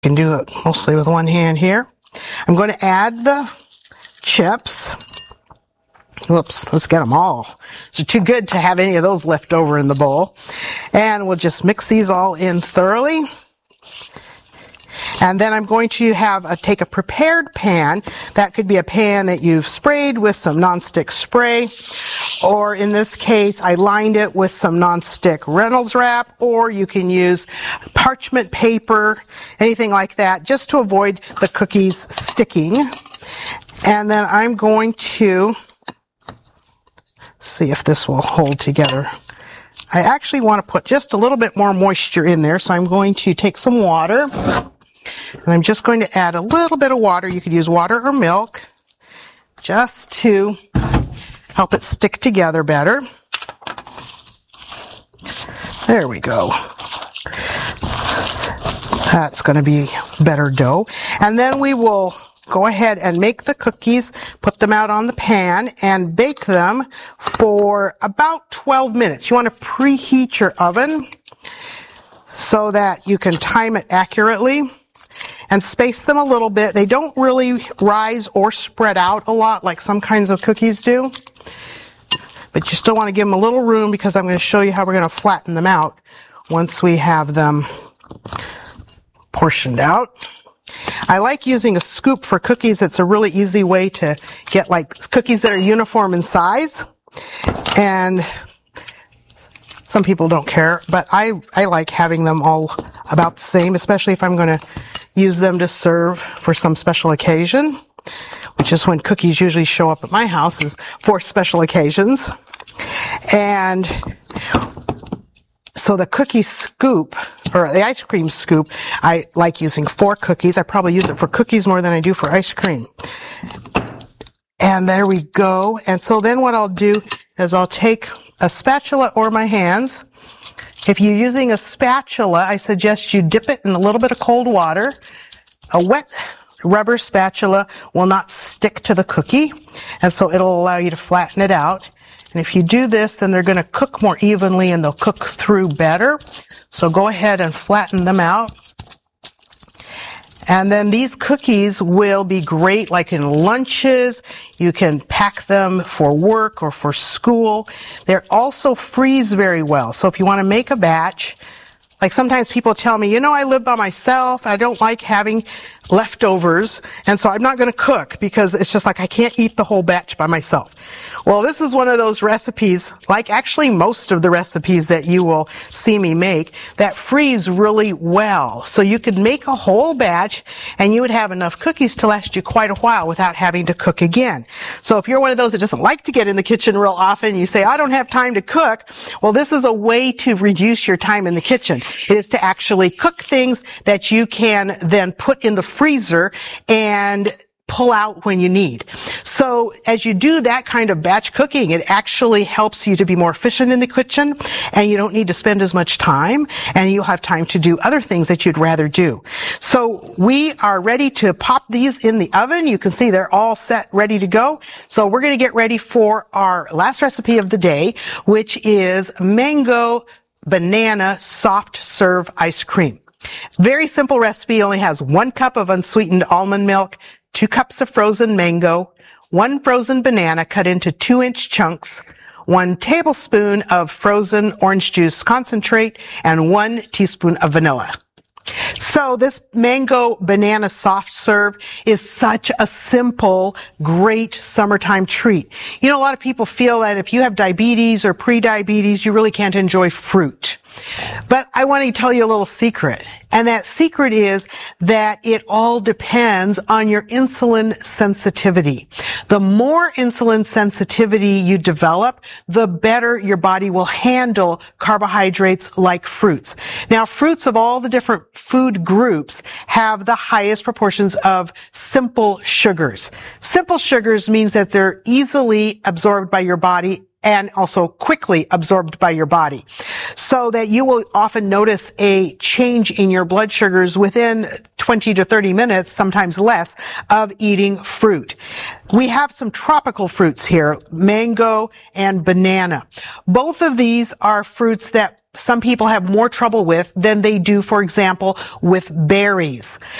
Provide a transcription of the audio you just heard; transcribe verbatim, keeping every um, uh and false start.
can do it mostly with one hand here. I'm going to add the chips. Whoops, let's get them all. It's too good to have any of those left over in the bowl. And we'll just mix these all in thoroughly. And then I'm going to have a, take a prepared pan. That could be a pan that you've sprayed with some nonstick spray, or in this case, I lined it with some nonstick Reynolds wrap, or you can use parchment paper, anything like that, just to avoid the cookies sticking. And then I'm going to see if this will hold together. I actually want to put just a little bit more moisture in there, so I'm going to take some water. And I'm just going to add a little bit of water. You could use water or milk just to help it stick together better. There we go. That's going to be better dough. And then we will go ahead and make the cookies, put them out on the pan, and bake them for about twelve minutes. You want to preheat your oven so that you can time it accurately. And space them a little bit. They don't really rise or spread out a lot like some kinds of cookies do. But you still want to give them a little room, because I'm going to show you how we're going to flatten them out once we have them portioned out. I like using a scoop for cookies. It's a really easy way to get like cookies that are uniform in size. And some people don't care, but I, I like having them all about the same, especially if I'm going to use them to serve for some special occasion, which is when cookies usually show up at my house, is for special occasions. And so the cookie scoop, or the ice cream scoop, I like using for cookies. I probably use it for cookies more than I do for ice cream. And there we go. And so then what I'll do is I'll take a spatula or my hands. If you're using a spatula, I suggest you dip it in a little bit of cold water. A wet rubber spatula will not stick to the cookie, and so it'll allow you to flatten it out. And if you do this, then they're going to cook more evenly and they'll cook through better. So go ahead and flatten them out. And then these cookies will be great like in lunches. You can pack them for work or for school. They also freeze very well. So if you want to make a batch, like sometimes people tell me, you know, I live by myself. I don't like having leftovers. And so I'm not going to cook because it's just like I can't eat the whole batch by myself. Well, this is one of those recipes, like actually most of the recipes that you will see me make, that freeze really well. So you could make a whole batch and you would have enough cookies to last you quite a while without having to cook again. So if you're one of those that doesn't like to get in the kitchen real often, you say, I don't have time to cook. Well, this is a way to reduce your time in the kitchen. It is to actually cook things that you can then put in the freezer and pull out when you need. So as you do that kind of batch cooking, it actually helps you to be more efficient in the kitchen, and you don't need to spend as much time, and you'll have time to do other things that you'd rather do. So we are ready to pop these in the oven. You can see they're all set, ready to go. So we're going to get ready for our last recipe of the day, which is mango banana soft serve ice cream. It's a very simple recipe. Only has one cup of unsweetened almond milk, two cups of frozen mango, one frozen banana cut into two inch chunks, one tablespoon of frozen orange juice concentrate, and one teaspoon of vanilla. So this mango banana soft serve is such a simple, great summertime treat. You know, a lot of people feel that if you have diabetes or pre-diabetes, you really can't enjoy fruit. But I want to tell you a little secret. And that secret is that it all depends on your insulin sensitivity. The more insulin sensitivity you develop, the better your body will handle carbohydrates like fruits. Now, fruits of all the different food groups have the highest proportions of simple sugars. Simple sugars means that they're easily absorbed by your body and also quickly absorbed by your body. So that you will often notice a change in your blood sugars within twenty to thirty minutes, sometimes less, of eating fruit. We have some tropical fruits here, mango and banana. Both of these are fruits that some people have more trouble with than they do, for example, with berries.